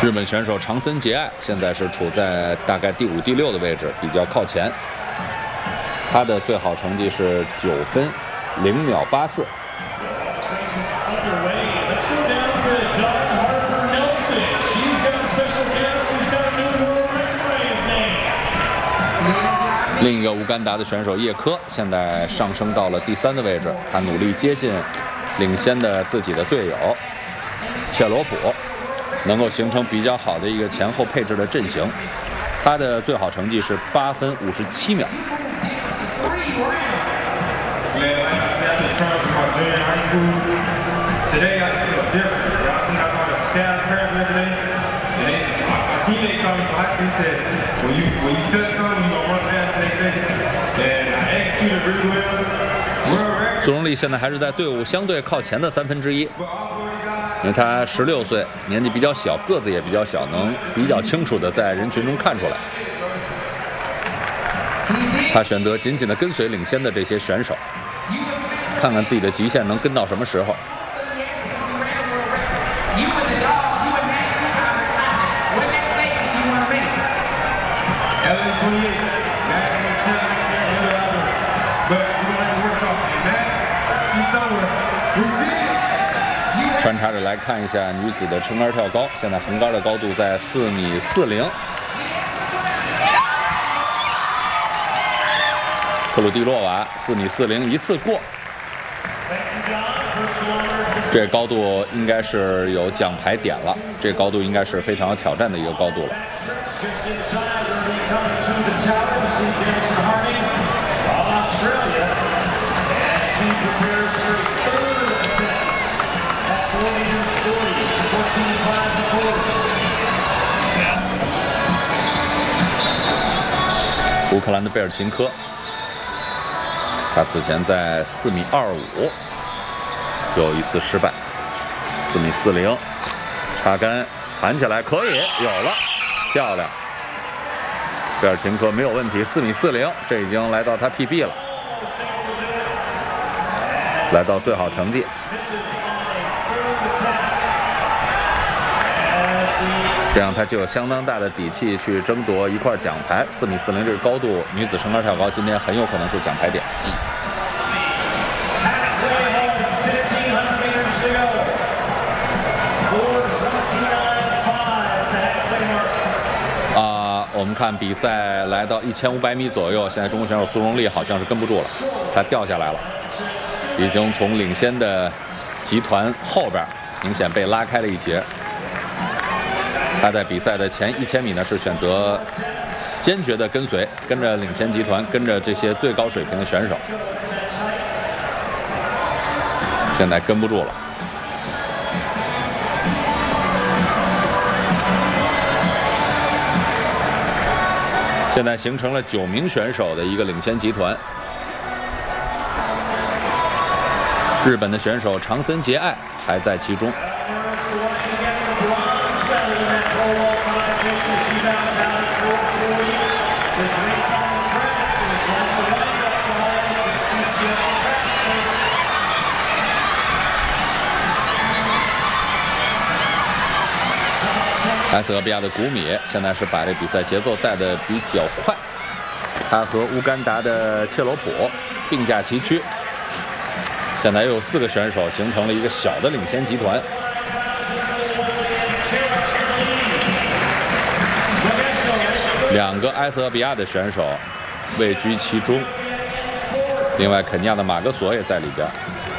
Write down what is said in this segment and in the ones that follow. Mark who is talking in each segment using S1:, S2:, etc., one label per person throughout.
S1: 日本选手长森节爱现在是处在大概第5、第6的位置，比较靠前。他的最好成绩是9分0秒84。另一个乌干达的选手叶科现在上升到了第3的位置，他努力接近领先的自己的队友切罗普，能够形成比较好的一个前后配置的阵型。他的最好成绩是8分57秒。苏荣利现在还是在队伍相对靠前的1/3，因为他16岁，年纪比较小，个子也比较小，能比较清楚的在人群中看出来。他选择紧紧的跟随领先的这些选手，看看自己的极限能跟到什么时候。穿插着来看一下女子的撑杆跳高，现在横杆的高度在4.40米。特鲁蒂洛娃4.40米一次过，这高度应该是有奖牌点了，这高度应该是非常有挑战的一个高度了。乌克兰的贝尔琴科，他此前在4.25米，又一次失败。4.40米，插杆弹起来可以，有了，漂亮。贝尔琴科没有问题，4.40米，这已经来到他 PB 了，来到最好成绩。这样他就有相当大的底气去争夺一块奖牌。4.40米这个高度，女子撑杆跳高今天很有可能是奖牌点。我们看比赛来到1500米左右，现在中国选手苏荣利好像是跟不住了，他掉下来了，已经从领先的集团后边明显被拉开了一截。他在比赛的前1000米呢，是选择坚决的跟随，跟着领先集团，跟着这些最高水平的选手。现在跟不住了。现在形成了9名选手的一个领先集团。日本的选手长森节爱还在其中。埃塞俄比亚的古米现在是把这比赛节奏带得比较快，他和乌干达的切罗普并驾齐驱，现在又有4个选手形成了一个小的领先集团。2个埃塞俄比亚的选手位居其中，另外肯尼亚的马格索也在里边。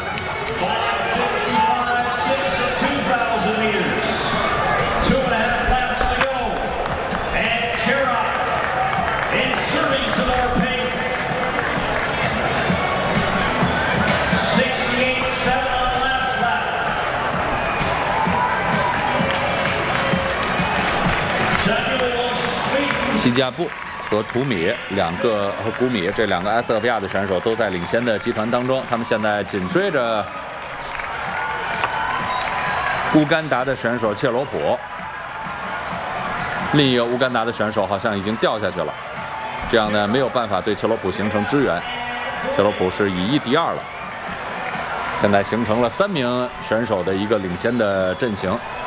S1: 西加布和图米和古米这2个埃塞俄比亚的选手都在领先的集团当中，他们现在紧追着乌干达的选手切罗普，另一个乌干达的选手好像已经掉下去了，这样呢没有办法对切罗普形成支援，切罗普是以1敌2了，现在形成了3名选手的一个领先的阵型。